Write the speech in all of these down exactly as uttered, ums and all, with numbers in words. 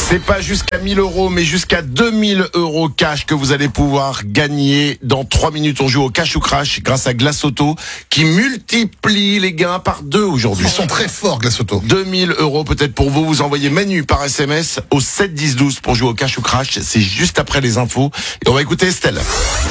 C'est pas jusqu'à mille euros, mais jusqu'à deux mille euros cash que vous allez pouvoir gagner. Dans trois minutes, on joue au cash ou crash grâce à Glace Auto qui multiplie les gains par deux aujourd'hui. Ils sont très forts, Glace Auto. deux mille euros peut-être pour vous. Vous envoyez Manu par S M S au sept dix douze pour jouer au cash ou crash. C'est juste après les infos. Et on va écouter Estelle.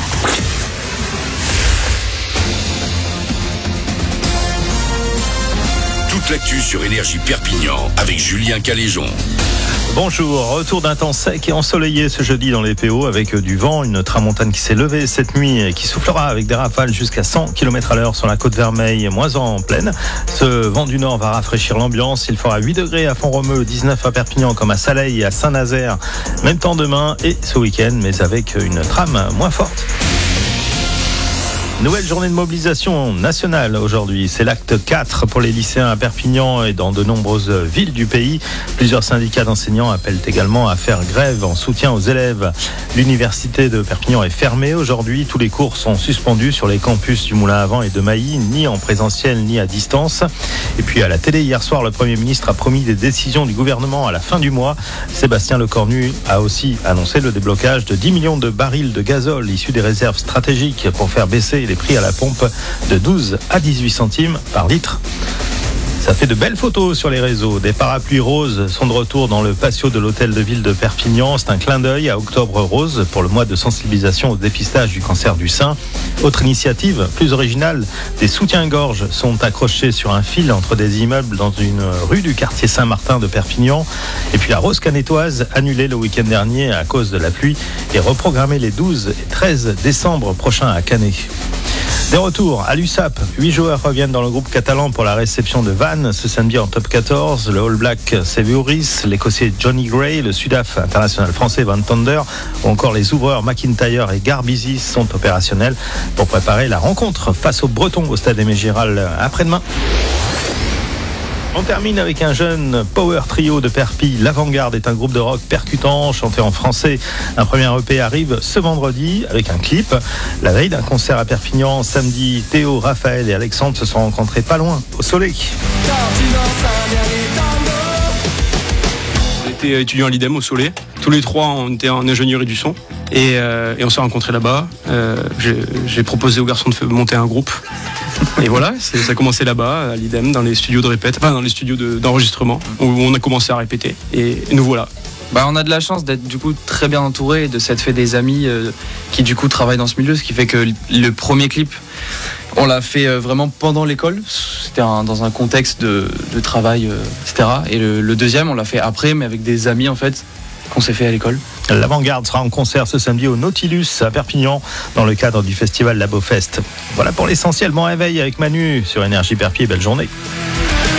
Toute l'actu sur Énergie Perpignan avec Julien Caléjon. Bonjour, retour d'un temps sec et ensoleillé ce jeudi dans les P O avec du vent, une tramontane qui s'est levée cette nuit et qui soufflera avec des rafales jusqu'à cent kilomètres à l'heure sur la côte Vermeille, moins en pleine. Ce vent du nord va rafraîchir l'ambiance, il fera huit degrés à Font-Romeu, dix-neuf à Perpignan comme à Saleil et à Saint-Nazaire. Même temps demain et ce week-end, mais avec une trame moins forte. Nouvelle journée de mobilisation nationale aujourd'hui. C'est l'acte quatre pour les lycéens à Perpignan et dans de nombreuses villes du pays. Plusieurs syndicats d'enseignants appellent également à faire grève en soutien aux élèves. L'université de Perpignan est fermée aujourd'hui. Tous les cours sont suspendus sur les campus du Moulin à Vent et de Mailly, ni en présentiel ni à distance. Et puis à la télé hier soir, le Premier ministre a promis des décisions du gouvernement à la fin du mois. Sébastien Lecornu a aussi annoncé le déblocage de dix millions de barils de gazole issus des réserves stratégiques pour faire baisser les prix à la pompe de douze à dix-huit centimes par litre. Ça fait de belles photos sur les réseaux. Des parapluies roses sont de retour dans le patio de l'hôtel de ville de Perpignan. C'est un clin d'œil à Octobre Rose pour le mois de sensibilisation au dépistage du cancer du sein. Autre initiative plus originale, des soutiens-gorge sont accrochés sur un fil entre des immeubles dans une rue du quartier Saint-Martin de Perpignan. Et puis la Rose canétoise, annulée le week-end dernier à cause de la pluie, est reprogrammée les douze et treize décembre prochains à Canet. Des retours à l'U S A P, huit joueurs reviennent dans le groupe catalan pour la réception de Vannes ce samedi en top quatorze. Le All Black Sevouris, l'Écossais Johnny Gray, le Sudaf international français Van Tonder ou encore les ouvreurs McIntyre et Garbisi sont opérationnels pour préparer la rencontre face aux Bretons au stade Aimé Giral après-demain. On termine avec un jeune power trio de Perpi. L'Avant-Garde est un groupe de rock percutant, chanté en français. Un premier E P arrive ce vendredi avec un clip. La veille d'un concert à Perpignan, samedi, Théo, Raphaël et Alexandre se sont rencontrés pas loin, au Soleil. On était étudiants à l'I D E M au Soleil. Tous les trois, on était en ingénierie du son. Et, euh, et on s'est rencontrés là-bas. Euh, j'ai, j'ai proposé aux garçons de monter un groupe. Et voilà, c'est, ça a commencé là-bas, à l'I D E M, dans les studios de répète, enfin dans les studios de, d'enregistrement, où on a commencé à répéter. Et, et nous voilà. Bah, on a de la chance d'être du coup très bien entouré, de s'être fait des amis euh, qui du coup travaillent dans ce milieu, ce qui fait que le premier clip, on l'a fait euh, vraiment pendant l'école. C'était un, dans un contexte de, de travail, euh, et cetera. Et le, le deuxième, on l'a fait après, mais avec des amis en fait, qu'on s'est fait à l'école. L'Avant-Garde sera en concert ce samedi au Nautilus à Perpignan dans le cadre du festival Labo Fest. Voilà pour l'essentiel. Bon réveil avec Manu sur Énergie Perpi. Belle journée.